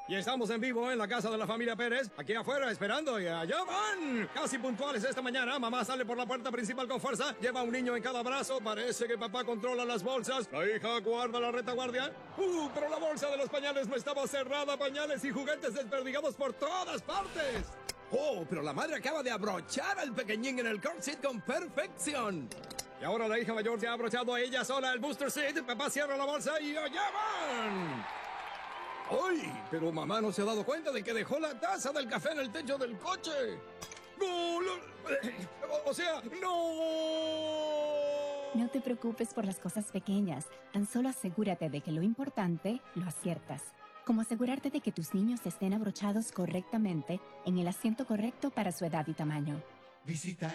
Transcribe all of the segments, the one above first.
Y estamos en vivo en la casa de la familia Pérez, aquí afuera esperando y allá van. Casi puntuales esta mañana, mamá sale por la puerta principal con fuerza, lleva a un niño en cada brazo, parece que papá controla las bolsas, la hija guarda la retaguardia. Pero la bolsa de los pañales no estaba cerrada, pañales y juguetes desperdigados por todas partes. Pero la madre acaba de abrochar al pequeñín en el car seat con perfección. Y ahora la hija mayor se ha abrochado a ella sola el booster seat, papá cierra la bolsa y allá van. ¡Ay! Pero mamá no se ha dado cuenta de que dejó la taza del café en el techo del coche. ¡No! O sea, ¡no! No te preocupes por las cosas pequeñas. Tan solo asegúrate de que lo importante lo aciertas. Como asegurarte de que tus niños estén abrochados correctamente en el asiento correcto para su edad y tamaño. Visita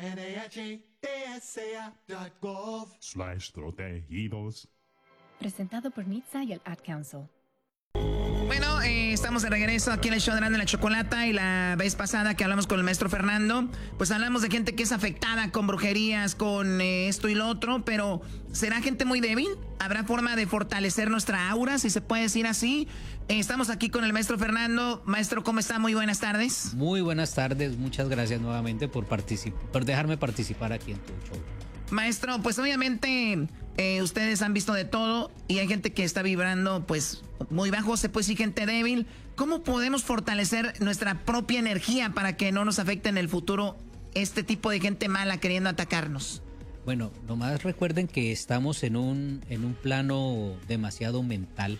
NHTSA.gov/protegidos. Presentado por NHTSA y el Ad Council. Bueno, estamos de regreso aquí en el show de la Chocolata, y la vez pasada que hablamos con el maestro Fernando, pues hablamos de gente que es afectada con brujerías, con esto y lo otro, pero ¿será gente muy débil? ¿Habrá forma de fortalecer nuestra aura, si se puede decir así? Estamos aquí con el maestro Fernando. Maestro, ¿cómo está? Muy buenas tardes. Muy buenas tardes, muchas gracias nuevamente por dejarme participar aquí en tu show. Maestro, pues obviamente ustedes han visto de todo y hay gente que está vibrando pues muy bajo, se puede decir gente débil. ¿Cómo podemos fortalecer nuestra propia energía para que no nos afecte en el futuro este tipo de gente mala queriendo atacarnos? Bueno, nomás recuerden que estamos en un plano demasiado mental.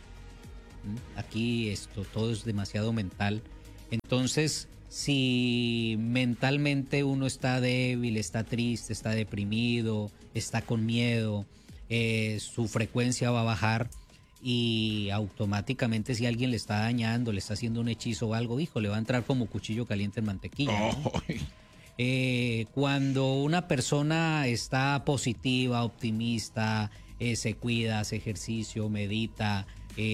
Aquí todo es demasiado mental. Entonces, si mentalmente uno está débil, está triste, está deprimido, está con miedo, su frecuencia va a bajar y automáticamente si alguien le está dañando, le está haciendo un hechizo o algo, hijo, le va a entrar como cuchillo caliente en mantequilla, ¿no? Cuando una persona está positiva, optimista, se cuida, hace ejercicio, medita,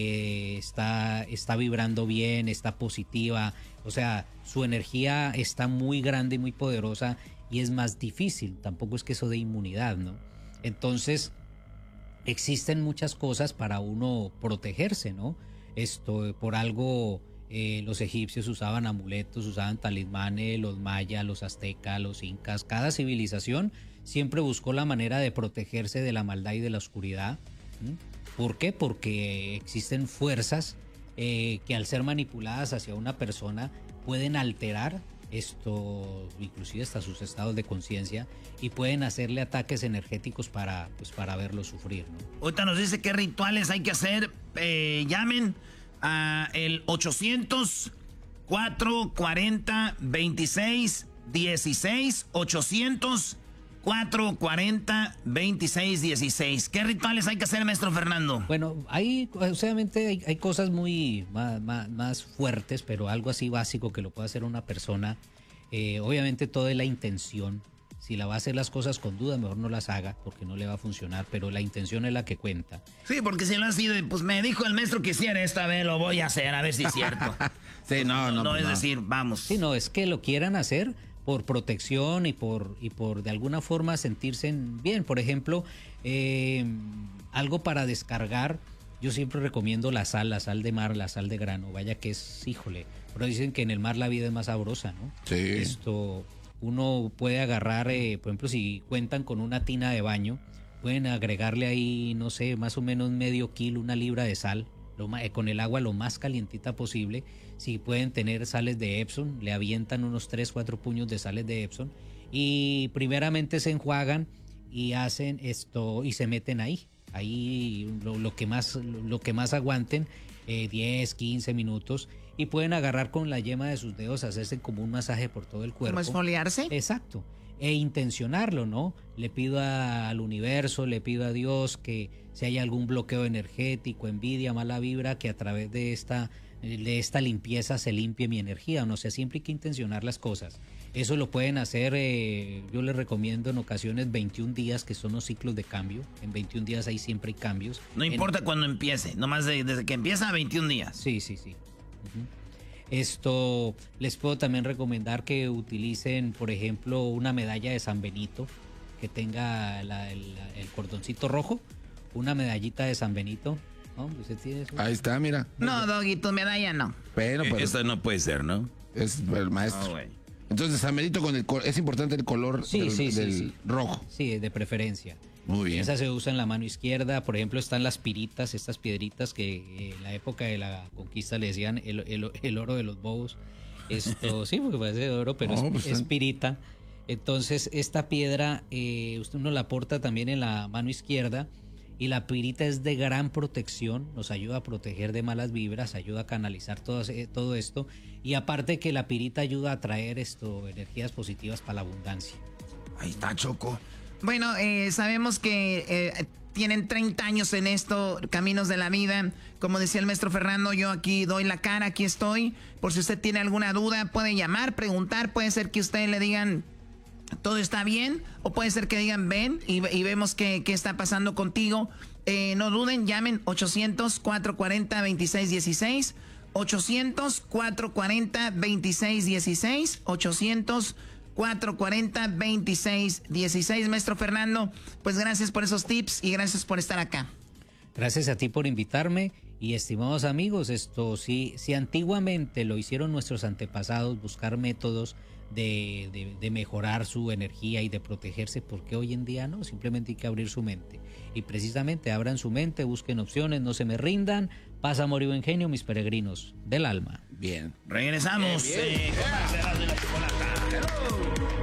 está vibrando bien, está positiva, o sea, su energía está muy grande y muy poderosa y es más difícil, tampoco es que eso dé inmunidad, ¿no? Entonces, existen muchas cosas para uno protegerse, ¿no? Por algo los egipcios usaban amuletos, usaban talismanes, los mayas, los aztecas, los incas, cada civilización siempre buscó la manera de protegerse de la maldad y de la oscuridad. ¿Por qué? Porque existen fuerzas que al ser manipuladas hacia una persona pueden alterar inclusive hasta sus estados de conciencia, y pueden hacerle ataques energéticos para verlo sufrir, ¿no? Ahorita nos dice qué rituales hay que hacer. Llamen a el 800-440-2616, 800-440-2616. ¿Qué rituales hay que hacer, maestro Fernando? Bueno, obviamente hay cosas muy más fuertes, pero algo así básico que lo puede hacer una persona. Obviamente todo es la intención. Si la va a hacer las cosas con duda, mejor no las haga, porque no le va a funcionar, pero la intención es la que cuenta. Sí, porque si no ha sido, pues me dijo el maestro que hiciera esta vez, lo voy a hacer, a ver si es cierto. Sí, no es decir, vamos. Sí, no, es que lo quieran hacer por protección y por de alguna forma sentirse bien. Por ejemplo, algo para descargar, yo siempre recomiendo la sal de mar, la sal de grano. Vaya que es, híjole, pero dicen que en el mar la vida es más sabrosa, ¿no? Sí. Uno puede agarrar, por ejemplo, si cuentan con una tina de baño, pueden agregarle ahí, no sé, más o menos medio kilo, 1 libra de sal, con el agua lo más calientita posible. Si pueden tener sales de Epsom, le avientan unos 3-4 puños de sales de Epsom y primeramente se enjuagan y hacen esto y se meten ahí lo que más aguanten, 10-15 minutos, y pueden agarrar con la yema de sus dedos, hacerse como un masaje por todo el cuerpo. ¿Cómo esfoliarse? Exacto. E intencionarlo, ¿no? Le pido al universo, le pido a Dios que si hay algún bloqueo energético, envidia, mala vibra, que a través de esta limpieza se limpie mi energía. No sé, siempre hay que intencionar las cosas. Eso lo pueden hacer, yo les recomiendo en ocasiones 21 días, que son los ciclos de cambio. En 21 días ahí siempre hay cambios. No importa cuándo empiece, nomás desde que empieza a 21 días. Sí. Les puedo también recomendar que utilicen, por ejemplo, una medalla de San Benito que tenga el cordoncito rojo, una medallita de San Benito, Hombre, usted tiene su... Ahí está, mira. No, Doggy, tu medalla no. Bueno, pero Esta no puede ser, ¿no? es el maestro. bueno. Entonces, San Benito, es importante el color del rojo. Sí, de preferencia. Muy bien. Esa se usa en la mano izquierda. Por ejemplo, están las piritas, estas piedritas que en la época de la conquista le decían el oro de los bobos. Esto sí, porque parece oro, pero No, pues, es pirita. Entonces, esta piedra uno la porta también en la mano izquierda. Y la pirita es de gran protección, nos ayuda a proteger de malas vibras, ayuda a canalizar todo esto. Y aparte que la pirita ayuda a atraer energías positivas para la abundancia. Ahí está, Choco. Bueno, sabemos que tienen 30 años en esto, Caminos de la Vida. Como decía el maestro Fernando, yo aquí doy la cara, aquí estoy. Por si usted tiene alguna duda, puede llamar, preguntar. Puede ser que ustedes le digan, todo está bien, o puede ser que digan, ven y vemos qué está pasando contigo. No duden, llamen 800-440-2616, 800-440-2616, 800-440-2616. Maestro Fernando, pues gracias por esos tips y gracias por estar acá. Gracias a ti por invitarme y estimados amigos, si antiguamente lo hicieron nuestros antepasados, buscar métodos de mejorar su energía y de protegerse, porque hoy en día no, simplemente hay que abrir su mente. Y precisamente abran su mente, busquen opciones, no se me rindan. Paz, amor y buen genio, mis peregrinos del alma. Bien. Regresamos. Bien. Con más de la chocolata. Hello.